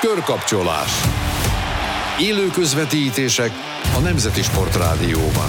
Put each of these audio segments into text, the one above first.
Körkapcsolás. Élő közvetítések a Nemzeti Sportrádióban.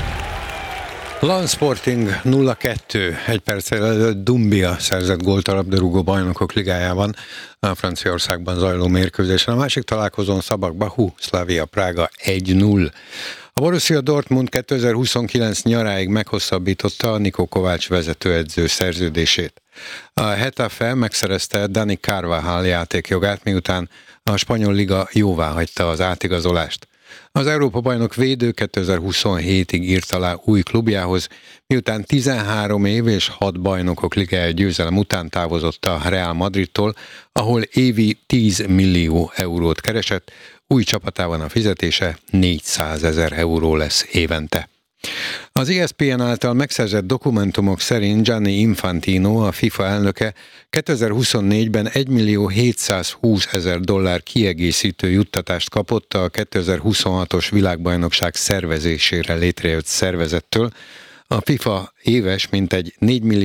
Lance Sporting 0-2, egy perccel előtt Doumbia szerzett gólt a labdarúgó bajnokok ligájában, a Franciaországban zajló mérkőzésen. A másik találkozón Szabak Baku, Slavia Prága 1-0. A Borussia Dortmund 2029 nyaráig meghosszabbította a Niko Kovács vezetőedző szerződését. A Getafe megszerezte Dani Carvajal játékjogát, miután a spanyol liga jóváhagyta az átigazolást. Az Európa-bajnok védő 2027-ig írt alá új klubjához, miután 13 év és 6 bajnokok ligája győzelem után távozott a Real Madridtól, ahol évi 10 millió eurót keresett, új csapatában a fizetése 400 000 euró lesz évente. Az ESPN által megszerzett dokumentumok szerint Gianni Infantino, a FIFA elnöke 2024-ben $1.720.000 kiegészítő juttatást kapott a 2026-os világbajnokság szervezésére létrejött szervezettől, a FIFA éves mintegy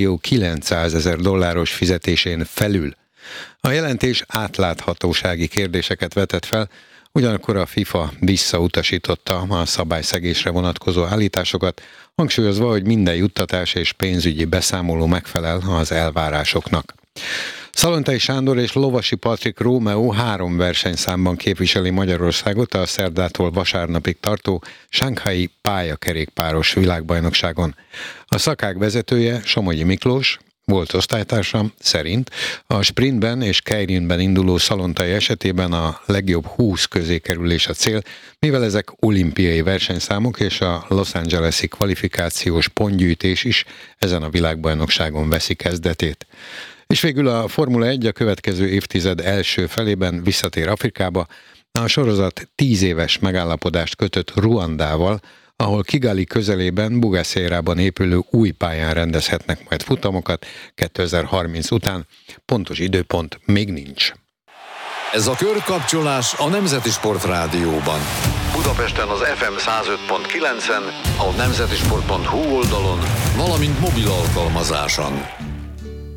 $4.900.000 fizetésén felül. A jelentés átláthatósági kérdéseket vetett fel, ugyanakkor a FIFA visszautasította a szabályszegésre vonatkozó állításokat, hangsúlyozva, hogy minden juttatás és pénzügyi beszámoló megfelel az elvárásoknak. Szalontai Sándor és Lovasi Patrik Rómeó 3 versenyszámban képviseli Magyarországot a szerdától vasárnapig tartó shanghai pályakerékpáros világbajnokságon. A szakák vezetője, Somogyi Miklós, volt osztálytársam szerint a sprintben és keirinben induló Szalontai esetében a legjobb 20 közé kerülés a cél, mivel ezek olimpiai versenyszámok és a Los Angeles-i kvalifikációs pontgyűjtés is ezen a világbajnokságon veszi kezdetét. És végül a Formula 1 a következő évtized első felében visszatér Afrikába. A sorozat 10 éves megállapodást kötött Ruandával, ahol Kigali közelében Bugesérában épülő új pályán rendezhetnek majd futamokat 2030 után. Pontos időpont még nincs. Ez a Körkapcsolás a Nemzeti Sportrádióban. Budapesten az FM 105.9-en, a nemzetisport.hu oldalon, valamint mobil alkalmazáson.